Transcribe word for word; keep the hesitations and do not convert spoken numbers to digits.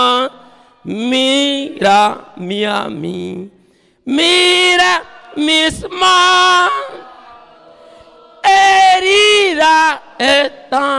mírame a mí, mira mis manos, heridas están.